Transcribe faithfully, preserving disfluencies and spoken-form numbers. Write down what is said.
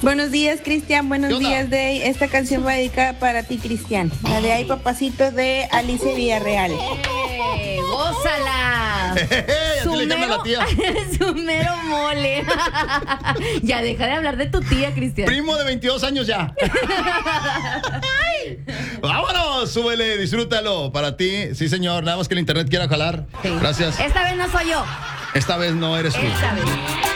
Buenos días, Cristian. Buenos días, Day. Esta canción va dedicada para ti, Cristian. La de Ay Papacito de Alicia Villarreal. ¡Eh! ¡Gózala! Así le llama la tía. Su mero mole. Ya deja de hablar de tu tía, Cristian. Primo de veintidós años ya. Vámonos, súbele, disfrútalo. Para ti, sí, señor. Nada más que el internet quiera jalar. Sí. Gracias. Esta vez no soy yo. Esta vez no eres tú. Esta vez.